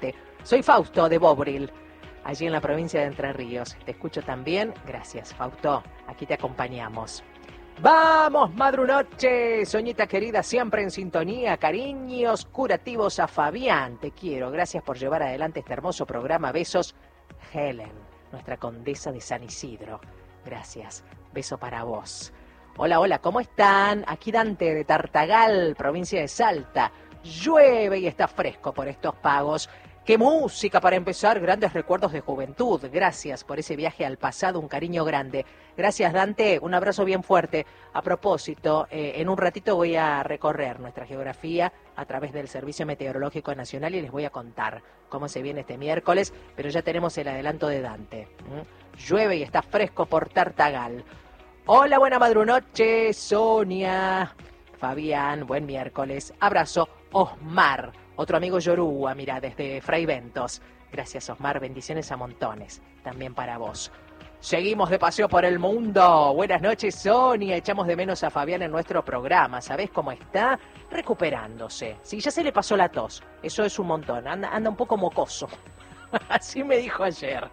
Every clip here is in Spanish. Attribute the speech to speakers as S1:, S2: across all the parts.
S1: Dante. Soy Fausto de Bobril, allí en la provincia de Entre Ríos. Te escucho también. Gracias, Fausto. Aquí te acompañamos. ¡Vamos, Madrunoche! Soñita querida, siempre en sintonía. Cariños curativos a Fabián. Te quiero. Gracias por llevar adelante este hermoso programa. Besos, Helen, nuestra condesa de San Isidro. Gracias. Beso para vos. Hola, hola, ¿cómo están? Aquí Dante de Tartagal, provincia de Salta. Llueve y está fresco por estos pagos. ¡Qué música para empezar! Grandes recuerdos de juventud. Gracias por ese viaje al pasado, un cariño grande. Gracias, Dante, un abrazo bien fuerte. A propósito, en un ratito voy a recorrer nuestra geografía a través del Servicio Meteorológico Nacional y les voy a contar cómo se viene este miércoles, pero ya tenemos el adelanto de Dante. Llueve y está fresco por Tartagal. Hola, buena madrunoche, Sonia, Fabián, buen miércoles. Abrazo, Osmar, otro amigo Yoruba, mira, desde Fray Ventos. Gracias, Osmar, bendiciones a montones, también para vos. Seguimos de paseo por el mundo. Buenas noches, Sonia. Echamos de menos a Fabián en nuestro programa. ¿Sabés cómo está? Recuperándose. Sí, ya se le pasó la tos. Eso es un montón. Anda un poco mocoso. Así me dijo ayer.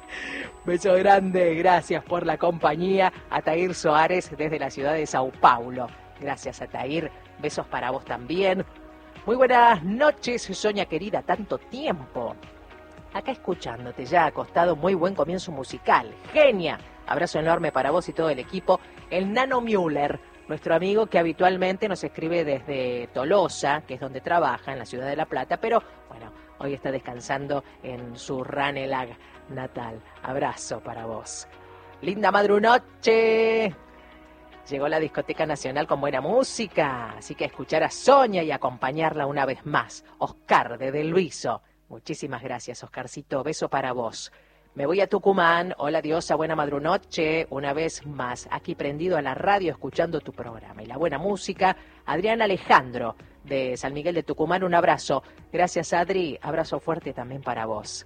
S1: Beso grande. Gracias por la compañía. Atair Soares desde la ciudad de Sao Paulo. Gracias, Atair. Besos para vos también. Muy buenas noches, Sonia querida. Tanto tiempo. Acá escuchándote, ya acostado, muy buen comienzo musical. ¡Genia! Abrazo enorme para vos y todo el equipo. El Nano Müller, nuestro amigo que habitualmente nos escribe desde Tolosa, que es donde trabaja, en la ciudad de La Plata, pero bueno, hoy está descansando en su Ranelag natal. Abrazo para vos. Linda madrunoche. Llegó la Discoteca Nacional con buena música, así que a escuchar a Sonia y acompañarla una vez más. Oscar de Del Luiso. Muchísimas gracias, Oscarcito. Beso para vos. Me voy a Tucumán. Hola, diosa, buena madrunoche. Una vez más, aquí prendido a la radio escuchando tu programa. Y la buena música. Adrián Alejandro, de San Miguel de Tucumán, un abrazo. Gracias, Adri. Abrazo fuerte también para vos.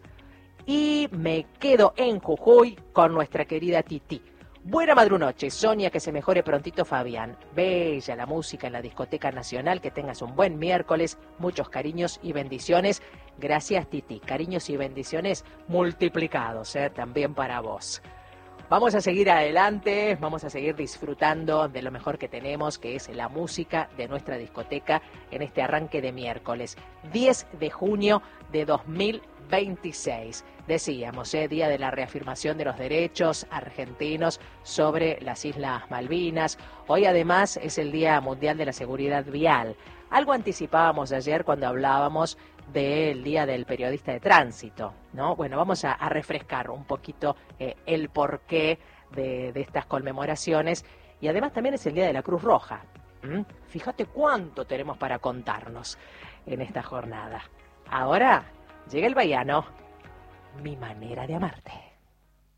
S1: Y me quedo en Jujuy con nuestra querida Titi. Buena madrunoche, Sonia, que se mejore prontito Fabián. Bella la música en la Discoteca Nacional, que tengas un buen miércoles, muchos cariños y bendiciones. Gracias, Titi, cariños y bendiciones multiplicados, también para vos. Vamos a seguir adelante, vamos a seguir disfrutando de lo mejor que tenemos, que es la música de nuestra discoteca en este arranque de miércoles, 10 de junio de 2026. Decíamos, día de la reafirmación de los derechos argentinos sobre las Islas Malvinas. Hoy además es el Día Mundial de la Seguridad Vial. Algo anticipábamos ayer cuando hablábamos del Día del Periodista de Tránsito, ¿no? Bueno, vamos a refrescar un poquito el porqué de estas conmemoraciones. Y además también es el Día de la Cruz Roja. Fíjate cuánto tenemos para contarnos en esta jornada. Ahora llega el baiano. Mi manera de amarte.